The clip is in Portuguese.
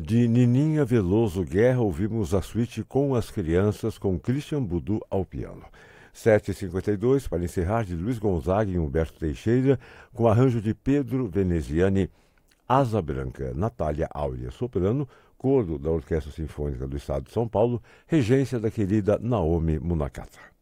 De Nininha Veloso Guerra, ouvimos a suíte Com as Crianças, com Christian Budu ao piano. 7h52, para encerrar, de Luiz Gonzaga e Humberto Teixeira, com arranjo de Pedro Veneziani, Asa Branca, Natália Áurea, soprano, coro da Orquestra Sinfônica do Estado de São Paulo, regência da querida Naomi Munakata.